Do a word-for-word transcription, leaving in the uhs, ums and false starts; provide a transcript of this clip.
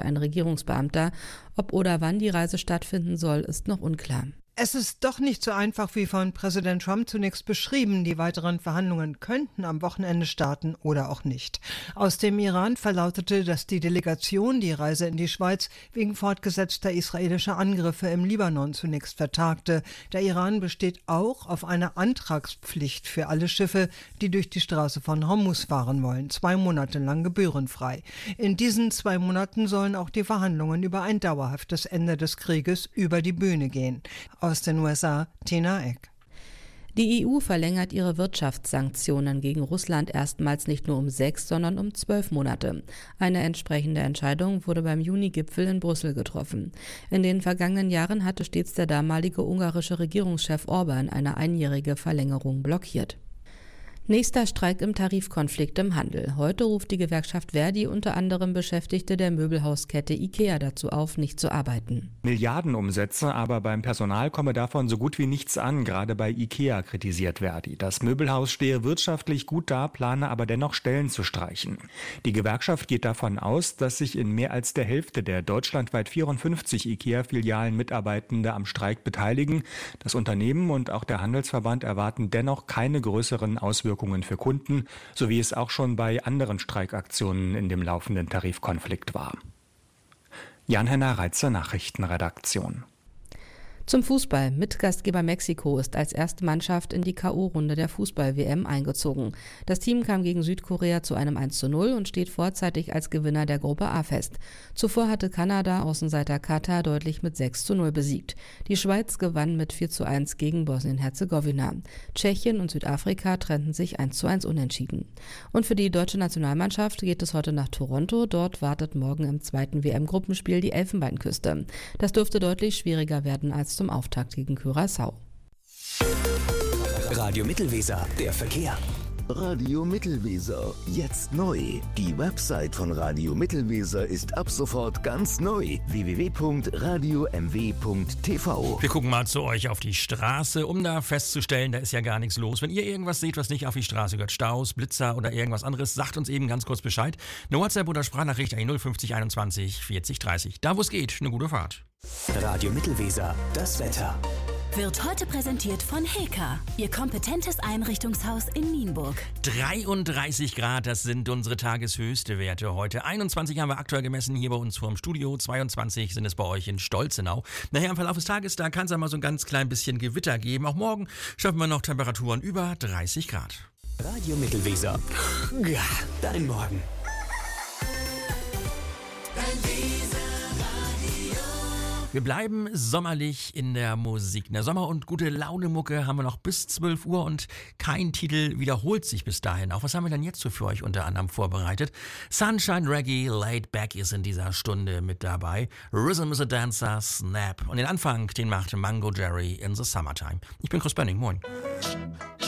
ein Regierungsbeamter. Ob oder wann die Reise stattfinden soll, ist noch unklar. Es ist doch nicht so einfach wie von Präsident Trump zunächst beschrieben. Die weiteren Verhandlungen könnten am Wochenende starten oder auch nicht. Aus dem Iran verlautete, dass die Delegation die Reise in die Schweiz wegen fortgesetzter israelischer Angriffe im Libanon zunächst vertagte. Der Iran besteht auch auf einer Antragspflicht für alle Schiffe, die durch die Straße von Hormuz fahren wollen, zwei Monate lang gebührenfrei. In diesen zwei Monaten sollen auch die Verhandlungen über ein dauerhaftes Ende des Krieges über die Bühne gehen. Aus den U S A, Tina Eck. Die E U verlängert ihre Wirtschaftssanktionen gegen Russland erstmals nicht nur um sechs, sondern um zwölf Monate. Eine entsprechende Entscheidung wurde beim Juni-Gipfel in Brüssel getroffen. In den vergangenen Jahren hatte stets der damalige ungarische Regierungschef Orban eine einjährige Verlängerung blockiert. Nächster Streik im Tarifkonflikt im Handel. Heute ruft die Gewerkschaft Verdi unter anderem Beschäftigte der Möbelhauskette IKEA dazu auf, nicht zu arbeiten. Milliardenumsätze, aber beim Personal komme davon so gut wie nichts an. Gerade bei IKEA kritisiert Verdi. Das Möbelhaus stehe wirtschaftlich gut da, plane aber dennoch Stellen zu streichen. Die Gewerkschaft geht davon aus, dass sich in mehr als der Hälfte der deutschlandweit vierundfünfzig IKEA-Filialen Mitarbeitende am Streik beteiligen. Das Unternehmen und auch der Handelsverband erwarten dennoch keine größeren Auswirkungen für Kunden, so wie es auch schon bei anderen Streikaktionen in dem laufenden Tarifkonflikt war. Jan-Henner Reitzer, Nachrichtenredaktion. Zum Fußball. Mitgastgeber Mexiko ist als erste Mannschaft in die K O-Runde der Fußball-W M eingezogen. Das Team kam gegen Südkorea zu einem eins zu null und steht vorzeitig als Gewinner der Gruppe A fest. Zuvor hatte Kanada Außenseiter Katar deutlich mit sechs zu null besiegt. Die Schweiz gewann mit vier zu eins gegen Bosnien-Herzegowina. Tschechien und Südafrika trennten sich eins zu eins unentschieden. Und für die deutsche Nationalmannschaft geht es heute nach Toronto. Dort wartet morgen im zweiten W M-Gruppenspiel die Elfenbeinküste. Das dürfte deutlich schwieriger werden als zum Auftakt gegen Curaçao. Radio Mittelweser, der Verkehr. Radio Mittelweser, jetzt neu. Die Website von Radio Mittelweser ist ab sofort ganz neu. w w w punkt radio m w punkt t v. Wir gucken mal zu euch auf die Straße, um da festzustellen, da ist ja gar nichts los. Wenn ihr irgendwas seht, was nicht auf die Straße gehört, Staus, Blitzer oder irgendwas anderes, sagt uns eben ganz kurz Bescheid. Eine WhatsApp oder Sprachnachricht an null fünfzig einundzwanzig vierzig dreißig. Da wo es geht, eine gute Fahrt. Radio Mittelweser, das Wetter. Wird heute präsentiert von Heka, Ihr kompetentes Einrichtungshaus in Nienburg. dreiunddreißig Grad, das sind unsere tageshöchste Werte heute. einundzwanzig haben wir aktuell gemessen hier bei uns vorm Studio, zweiundzwanzig sind es bei euch in Stolzenau. Nachher im Verlauf des Tages, da kann es einmal so ein ganz klein bisschen Gewitter geben. Auch morgen schaffen wir noch Temperaturen über dreißig Grad. Radio Mittelweser, ja, dein Morgen. Wir bleiben sommerlich in der Musik. In der Sommer- und Gute-Laune-Mucke haben wir noch bis zwölf Uhr und kein Titel wiederholt sich bis dahin. Auch was haben wir denn jetzt so für euch unter anderem vorbereitet? Sunshine Reggae, Laid Back ist in dieser Stunde mit dabei. Rhythm is a Dancer, Snap. Und den Anfang, den macht Mango Jerry in the Summertime. Ich bin Chris Benning, moin.